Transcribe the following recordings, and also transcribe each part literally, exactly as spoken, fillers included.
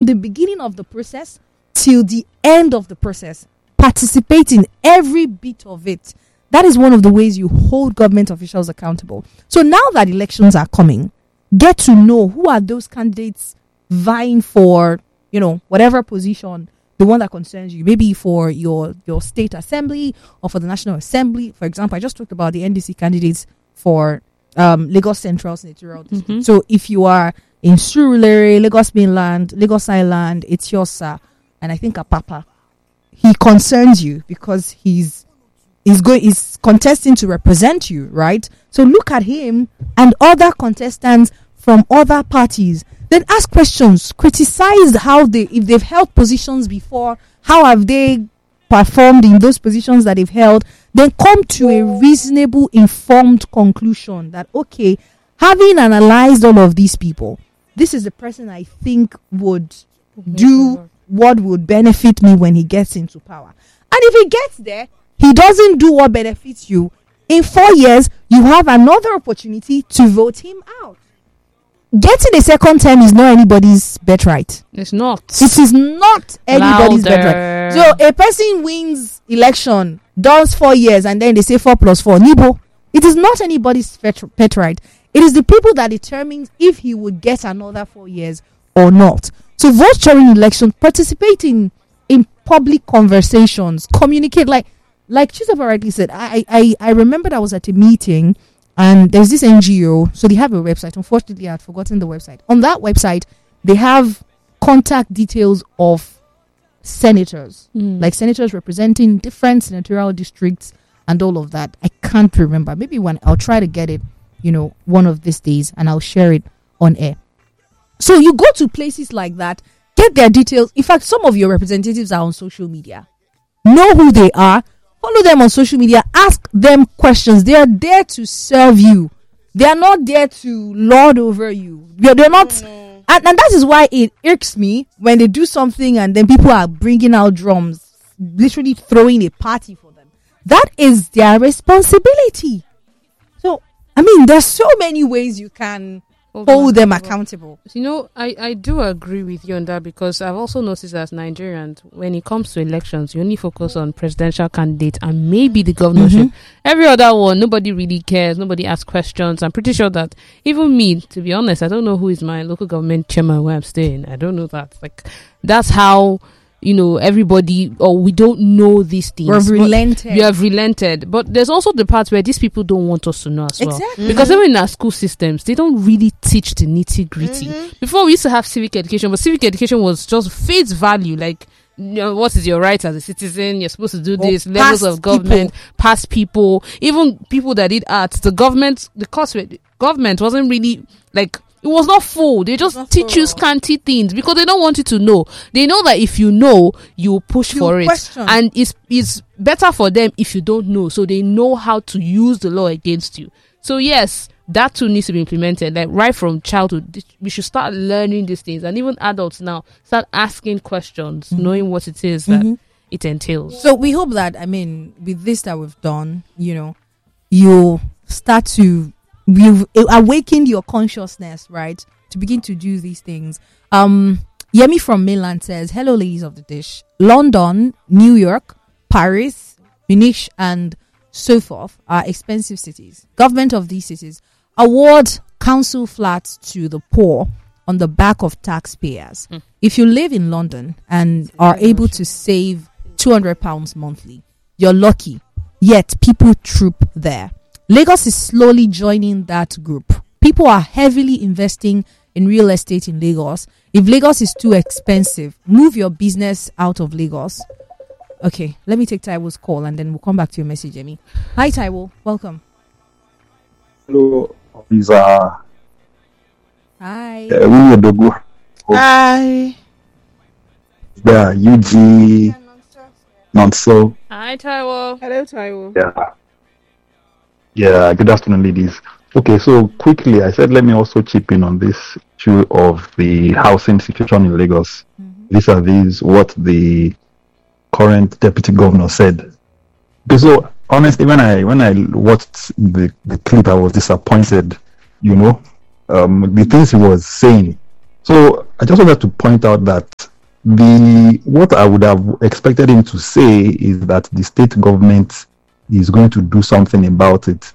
the beginning of the process till the end of the process. Participate in every bit of it. That is one of the ways you hold government officials accountable. So now that elections are coming, get to know who are those candidates vying for, you know, whatever position, the one that concerns you, maybe for your, your state assembly or for the National Assembly. For example, I just talked about the N D C candidates for um, Lagos Central Senatorial District. Mm-hmm. So if you are in Surulere, Lagos Mainland, Lagos Island, Etiosa, and I think Apapa, he concerns you because he's is going is contesting to represent you, right? So look at him and other contestants from other parties. Then ask questions, criticize how they, if they've held positions before, how have they performed in those positions that they've held. Then come to a reasonable, informed conclusion that, okay, having analyzed all of these people, this is the person I think would do what would benefit me when he gets into power. And if he gets there, he doesn't do what benefits you. In four years, you have another opportunity to vote him out. Getting a second term is not anybody's birthright. It's not. It is not anybody's Louder. birthright. So a person wins election, does four years, and then they say four plus four. Nibo. It is not anybody's birthright. It is the people that determines if he would get another four years or not. So vote during election, participate in, in public conversations, communicate. Like like Chizoba rightly said, I, I, I remembered I was at a meeting and there's this N G O, so they have a website. Unfortunately, I had forgotten the website. On that website, they have contact details of senators, mm. like senators representing different senatorial districts and all of that. I can't remember. Maybe when I'll try to get it, you know, one of these days, and I'll share it on air. So you go to places like that, get their details. In fact, some of your representatives are on social media. Know who they are. Follow them on social media. Ask them questions. They are there to serve you. They are not there to lord over you. They're, they're not. Mm-hmm. And, and that is why it irks me when they do something and then people are bringing out drums, literally throwing a party for them. That is their responsibility. So, I mean, there's so many ways you can hold, hold them accountable. You know, I, I do agree with you on that, because I've also noticed as Nigerians, when it comes to elections, you only focus on presidential candidates and maybe the governorship. Mm-hmm. Every other one, nobody really cares. Nobody asks questions. I'm pretty sure that even me, to be honest, I don't know who is my local government chairman where I'm staying. I don't know that. Like, that's how, you know, everybody, or we don't know these things. We've relented. We have relented. But there's also the part where these people don't want us to know as well. Exactly. Because even in our school systems, they don't really teach the nitty gritty. Mm-hmm. Before, we used to have civic education, but civic education was just face value. Like, you know, what is your right as a citizen? You're supposed to do or this. Levels of government, people. past people, even people that did arts. The government, the cost rate, government wasn't really like, it was not full. They just teach full. you scanty things because they don't want you to know. They know that if you know, you push you for question. it. And it's, it's better for them if you don't know. So they know how to use the law against you. So yes, that too needs to be implemented. Like right from childhood, we should start learning these things. And even adults now, start asking questions, mm-hmm. knowing what it is that mm-hmm. it entails. So we hope that, I mean, with this that we've done, you know, you start to... You've awakened your consciousness, right, to begin to do these things. Um, Yemi from Mainland says, hello, ladies of the dish. London, New York, Paris, Munich, and so forth are expensive cities. Government of these cities award council flats to the poor on the back of taxpayers. Mm. If you live in London and are able to save two hundred pounds monthly, you're lucky. Yet people troop there. Lagos is slowly joining that group. People are heavily investing in real estate in Lagos. If Lagos is too expensive, move your business out of Lagos. Okay, let me take Taiwo's call and then we'll come back to your message, Amy. Hi, Taiwo. Welcome. Hello, Lisa. Hi. Uh, Hi. Yeah, U G. Not so. Hi, Taiwo. Hello, Taiwo. Yeah. Yeah, good afternoon, ladies. Okay, so quickly, I said let me also chip in on this issue of the housing situation in Lagos. Mm-hmm. Vis-a-vis what the current deputy governor said. Okay, so honestly, when I when I watched the, the clip, I was disappointed, you know, um, the things he was saying. So I just wanted to point out that the what I would have expected him to say is that the state government is going to do something about it.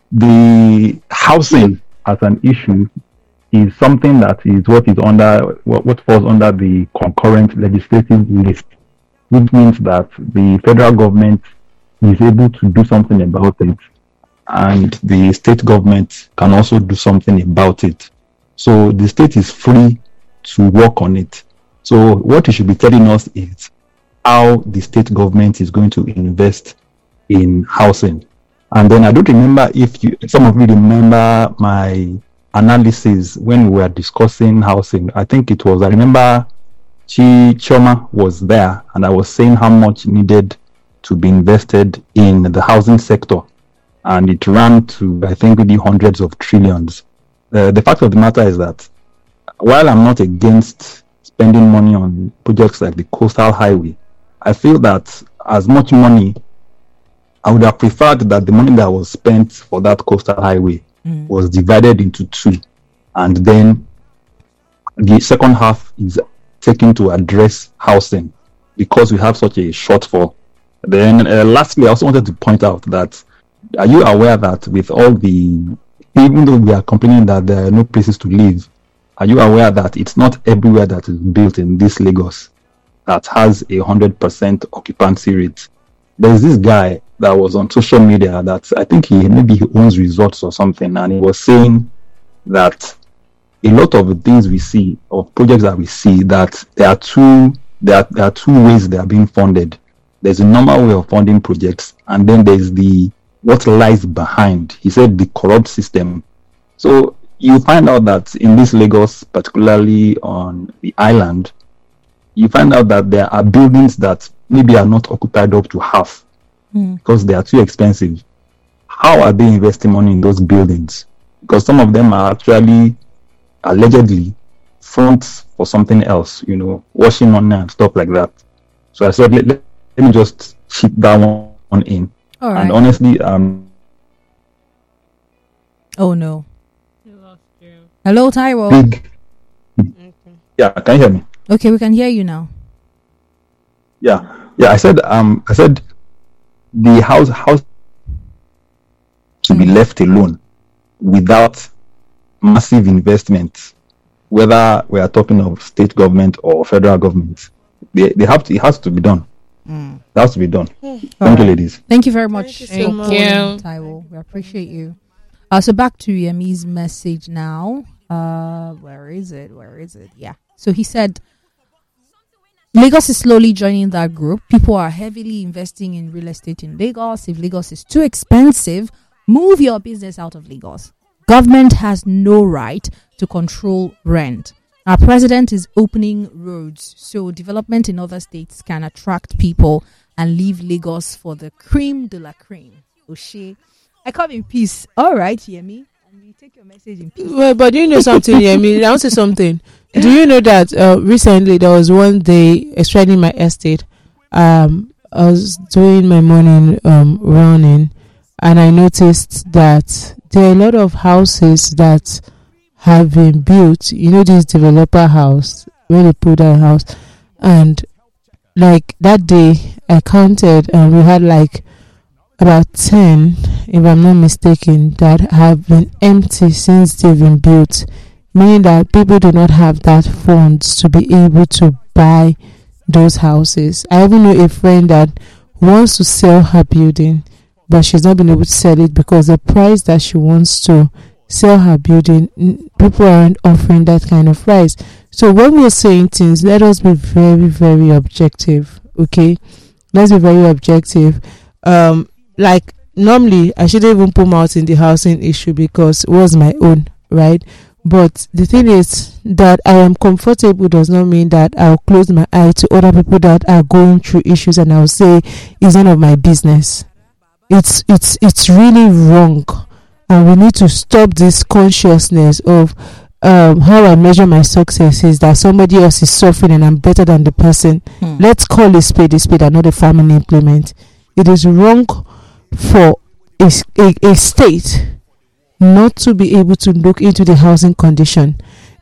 The housing as an issue is something that is what is under what, what falls under the concurrent legislative list, which means that the federal government is able to do something about it, and the state government can also do something about it. So the state is free to work on it. So what you should be telling us is how the state government is going to invest in housing. And then I don't remember if you, some of you remember my analysis when we were discussing housing. I think it was, I remember Chi Choma was there, and I was saying how much needed to be invested in the housing sector. And it ran to, I think, the hundreds of trillions. Uh, the fact of the matter is that while I'm not against spending money on projects like the Coastal Highway, I feel that as much money, I would have preferred that the money that was spent for that Coastal Highway mm. was divided into two, and then the second half is taken to address housing, because we have such a shortfall. Then uh, lastly, I also wanted to point out that, are you aware that with all the, even though we are complaining that there are no places to live, are you aware that it's not everywhere that is built in this Lagos that has a one hundred percent occupancy rate? There's this guy that was on social media that I think he maybe he owns resorts or something, and he was saying that a lot of the things we see, of projects that we see, that there are two there are, there are two ways they are being funded. There's a normal way of funding projects, and then there's the what lies behind. He said the corrupt system. So you find out that in this Lagos, particularly on the island, you find out that there are buildings that maybe are not occupied up to half mm. because they are too expensive. How are they investing money in those buildings? Because some of them are actually allegedly fronts for something else, you know, washing money and stuff like that. So I said, let, let, let me just chip that one in. All right. And honestly, um, oh no. Hello, Taiwo. Big, okay. Yeah, can you hear me? Okay, we can hear you now. Yeah, yeah. I said, um, I said, the house house to mm. be left alone without massive investment, whether we are talking of state government or federal government. They they have to. It has to be done. Mm. It has to be done. Mm. Thank you, ladies. Thank you very much. Thank you, so Thank you. Taiwo. We appreciate you. Uh, so back to Yemi's message now. Uh, where is it? Where is it? Yeah. So he said, Lagos is slowly joining that group. People are heavily investing in real estate in Lagos. If Lagos is too expensive, move your business out of Lagos. Government has no right to control rent. Our president is opening roads so development in other states can attract people and leave Lagos for the cream de la cream. Oshé. I come in peace. All right, Yemi. And you take your message in peace. Well, but do you know something, Yemi? I want to say something. Do you know that uh, recently there was one day, especially in my estate, um, I was doing my morning um, running, and I noticed that there are a lot of houses that have been built. You know, this developer house, where they put that house, and like that day I counted, and we had like about ten, if I'm not mistaken, that have been empty since they've been built, meaning that people do not have that funds to be able to buy those houses. I even know a friend that wants to sell her building, but she's not been able to sell it because the price that she wants to sell her building, people aren't offering that kind of price. So when we're saying things, let us be very, very objective. Okay, let's be very objective. Um, like normally, I shouldn't even put mouth in the housing issue because it was my own, right? But the thing is that I am comfortable does not mean that I'll close my eye to other people that are going through issues and I'll say it's none of my business. It's it's it's really wrong, and we need to stop this consciousness of um, how I measure my success is that somebody else is suffering and I'm better than the person. Hmm. Let's call a spade a spade and not a family implement. It is wrong for a, a, a state not to be able to look into the housing condition.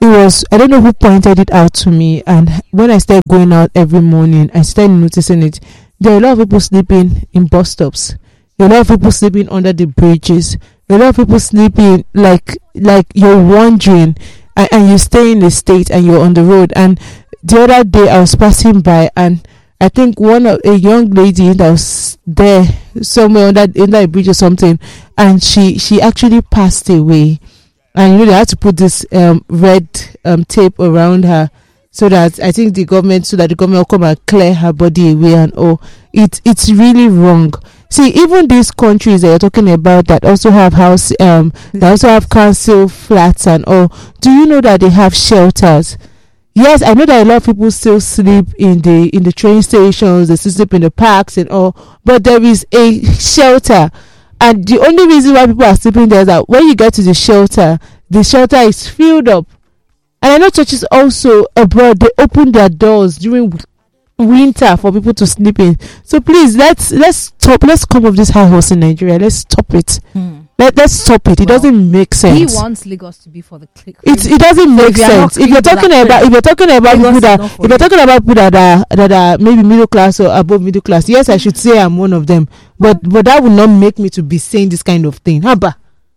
it was, I don't know who pointed it out to me, and when I started going out every morning, I started noticing it. There are a lot of people sleeping in bus stops. There are a lot of people sleeping under the bridges. There are a lot of people sleeping like like you're wandering, and, and you stay in the state and you're on the road. And the other day I was passing by, and I think one of a young lady that was there somewhere under under a bridge or something, and she she actually passed away. And you know they had to put this um, red um, tape around her, so that I think the government, so that the government will come and clear her body away and all. It it's really wrong. See, even these countries that you're talking about that also have house, um, they also have council flats and all. Do you know that they have shelters? Yes, I know that a lot of people still sleep in the in the train stations. They still sleep in the parks and all. But there is a shelter. And the only reason why people are sleeping there is that when you get to the shelter, the shelter is filled up. And I know churches also abroad, they open their doors during winter for people to sleep in. So please, let's let's stop. Let's come off this high horse in Nigeria. Let's stop it. Hmm. Let, let's stop it. It well, doesn't make sense. He wants Lagos to be for the click. It it doesn't make so sense. If you're talking about if you're talking about people that if you're talking about people that are that are maybe middle class or above middle class, yes, I should say I'm one of them. But but that would not make me to be saying this kind of thing. Haba.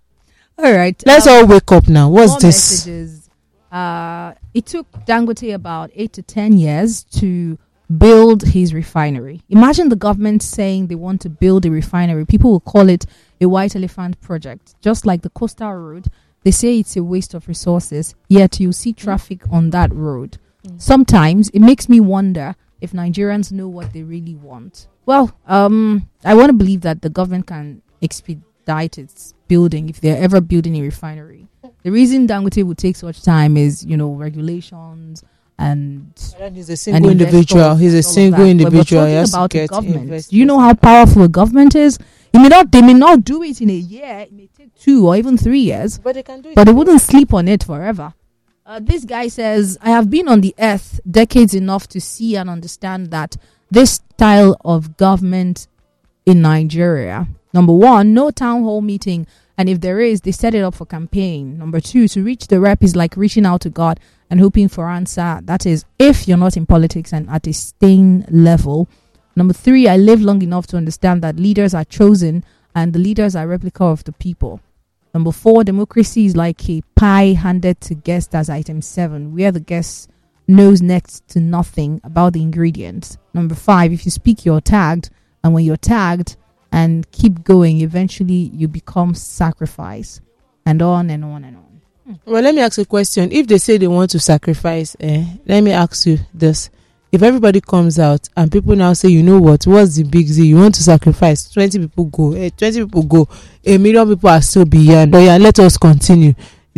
All right. Let's um, all wake up now. What's this? Messages. Uh, it took Dangote about eight to ten years to build his refinery. Imagine the government saying they want to build a refinery. People will call it a white elephant project. Just like the coastal road, they say it's a waste of resources, yet you see traffic on that road. Mm. Sometimes it makes me wonder if Nigerians know what they really want. Well, um, I want to believe that the government can expedite its building if they're ever building a refinery. The reason Dangote would take such time is, you know, regulations and he's a single individual. He's a single individual. He has about to get government. Do you know how powerful a government is? It may not. They may not do it in a year. It may take two or even three years. But they can do it. But they wouldn't sleep on it forever. Uh, this guy says, "I have been on the earth decades enough to see and understand that this style of government in Nigeria. Number one, no town hall meeting." And if there is, they set it up for campaign. Number two, to reach the rep is like reaching out to God and hoping for answer. That is, if you're not in politics and at a staying level. Number three, I live long enough to understand that leaders are chosen and the leaders are replica of the people. Number four, democracy is like a pie handed to guests as item seven, where the guest knows next to nothing about the ingredients. Number five, if you speak, you're tagged. And when you're tagged, and keep going, eventually you become sacrifice, and on and on and on. Well, let me ask you a question. If they say they want to sacrifice, eh, let me ask you this. If everybody comes out and people now say, you know what, what's the big deal? You want to sacrifice, twenty people go, eh, twenty people go, a million people are still beyond. But yeah, let us continue.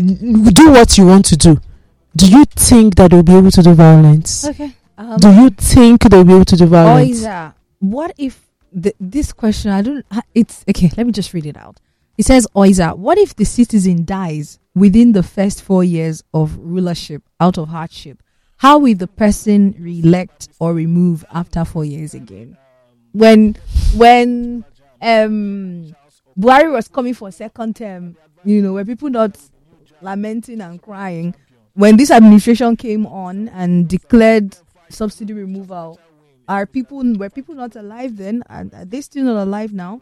Do what you want to do. Do you think that they'll be able to do violence? Okay. Um, do you think they'll be able to do violence? Oiza, what if The, this question, I don't, it's, okay, let me just read it out. It says, Oiza, what if the citizen dies within the first four years of rulership out of hardship? How will the person re-elect or remove after four years again? When, when, um, Buhari was coming for a second term, you know, were people not lamenting and crying? When this administration came on and declared subsidy removal, Are people were people not alive then? And are they still not alive now?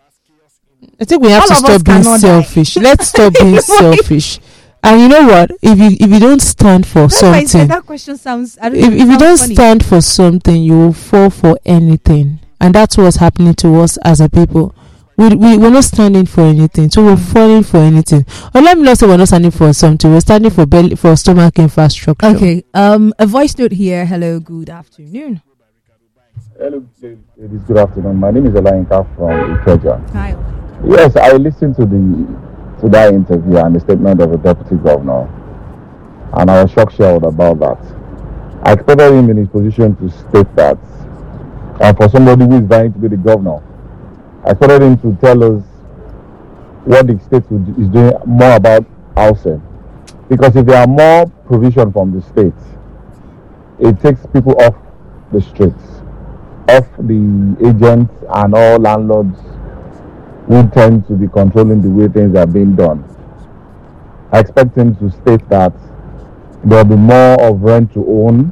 I think we have All to stop being selfish. Let's stop being selfish. And you know what? If you if you don't stand for That's something, said, that question sounds. I don't if know, if you don't funny. stand for something, you will fall for anything, and that's what's happening to us as a people. We we we're not standing for anything, so we're falling for anything. Or let me not say we're not standing for something. We're standing for belly, for stomach infrastructure. Okay. Um. A voice note here. Hello. Good afternoon. Hello, ladies. Good afternoon. My name is Olayinka from Ikeja. Hi. Yes, I listened to the to that interview and the statement of the deputy governor, and I was shocked about that. I expected him in his position to state that, and for somebody who is vying to be the governor, I expected him to tell us what the state is doing more about housing, because if there are more provision from the state, it takes people off the streets, of the agents and all landlords who tend to be controlling the way things are being done. I expect him to state that there will be more of rent to own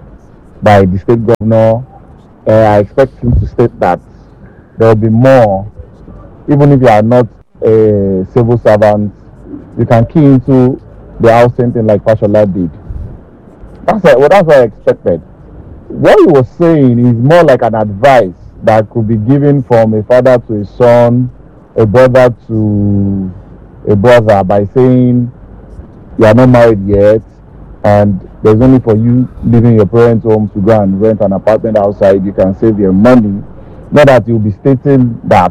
by the state governor. Uh, I expect him to state that there will be more, even if you are not a civil servant, you can key into the housing thing like Fashola did. That's what, well, that's what I expected. What he was saying is more like an advice that could be given from a father to a son, a brother to a brother, by saying you are not married yet and there's only for you leaving your parents' home to go and rent an apartment outside. You can save your money. Not that you'll be stating that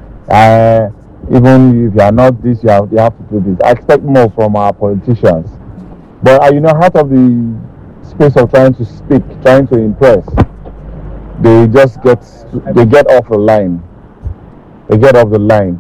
uh, even if you are not this, you have, you have to do this. I expect more from our politicians. But uh, you know, out of the space of trying to speak, trying to impress, they just get they get off the line. They get off the line.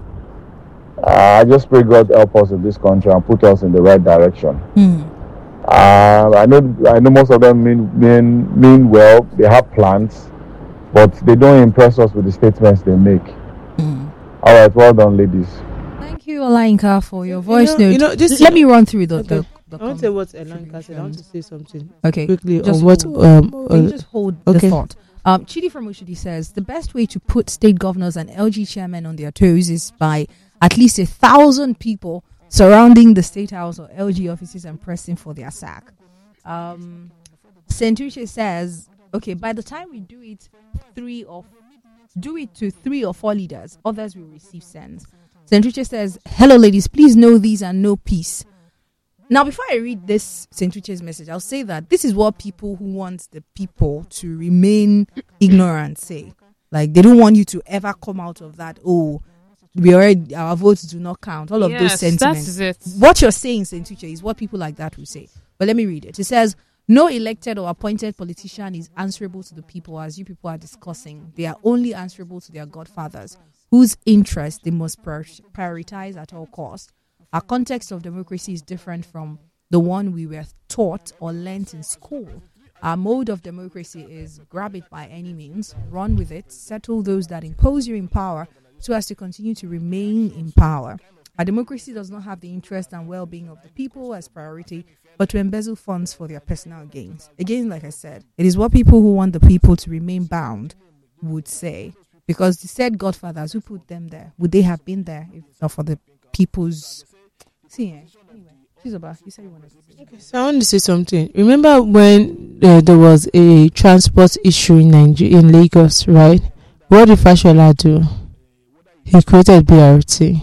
Uh, I just pray God help us in this country and put us in the right direction. Mm. Uh, I know I know most of them mean, mean mean well. They have plans, but they don't impress us with the statements they make. Mm. All right, well done, ladies. Thank you, Olainka, for your voice you know, note. You know, just Let me run through the. Okay. the, the I want to say what Elanka said. I want to say something Okay, quickly just on what. hold. Um, Can you uh, just hold okay. the thought. Um, Chidi from Ushudi says the best way to put state governors and L G chairmen on their toes is by at least a thousand people surrounding the state house or L G offices and pressing for their sack. Um, Centuche says, okay, by the time we do it, three or do it to three or four leaders, others will receive sends. Centuche says, hello ladies, please know these are no peace. Now, before I read this Centuche's message, I'll say that this is what people who want the people to remain ignorant say. Like, they don't want you to ever come out of that, oh, we already, our votes do not count, all of Yes, those sentiments. that's it. What you're saying, Centuche, is what people like that will say. But let me read it. It says, no elected or appointed politician is answerable to the people as you people are discussing. They are only answerable to their godfathers, whose interest they must prioritize at all costs. Our context of democracy is different from the one we were taught or learnt in school. Our mode of democracy is grab it by any means, run with it, settle those that impose you in power so as to continue to remain in power. Our democracy does not have the interest and well-being of the people as priority, but to embezzle funds for their personal gains. Again, like I said, it is what people who want the people to remain bound would say. Because the said godfathers who put them there, would they have been there if not for the people's... See, eh? Anyway, she's about, you said you wanted to say. Okay, so I want to say something. Remember when uh, there was a transport issue in Nigeria, in Lagos, right? What did Fashola do? He created B R T.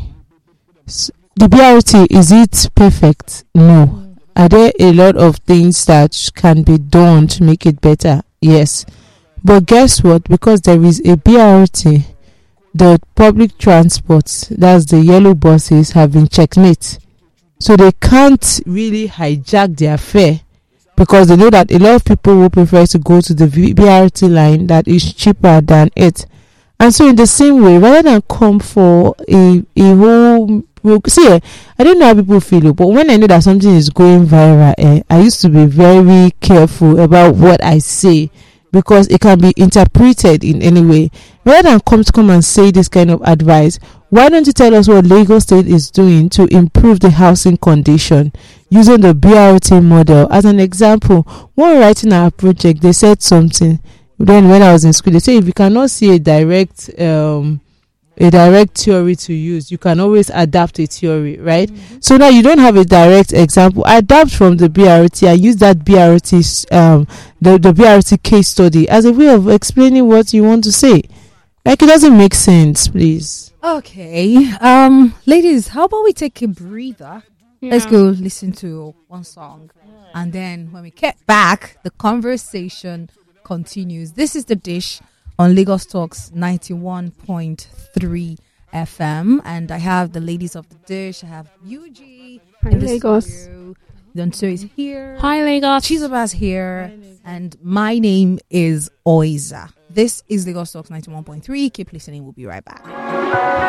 So the B R T, is it perfect? No. Are there a lot of things that can be done to make it better? Yes. But guess what? Because there is a B R T, the public transport, that's the yellow buses, have been checkmate. So they can't really hijack their fare because they know that a lot of people will prefer to go to the B R T line that is cheaper than it. And so in the same way, rather than come for a, a whole... See, eh, I don't know how people feel, but when I know that something is going viral, eh, I used to be very careful about what I say, because it can be interpreted in any way. Rather than come to come and say this kind of advice, why don't you tell us what Lagos State is doing to improve the housing condition using the B R T model? As an example, when writing our project, they said something. Then when I was in school, they say if you cannot see a direct um a direct theory to use, you can always adapt a theory, right? Mm-hmm. So now you don't have a direct example. Adapt from the B R T and use that B R T um the, the B R T case study as a way of explaining what you want to say. Like, it doesn't make sense, please. Okay. Um, ladies, how about we take a breather? Yeah. Let's go listen to one song. And then when we get back, the conversation continues. This is The Dish on Lagos Talks ninety-one point three F M. And I have the ladies of The Dish. I have U G Hi, in the Lagos. studio. Donso is here. Hi, Lagos. Chizoba's here. And my name is Oiza. This is Lagos Talks ninety-one point three. Keep listening. We'll be right back.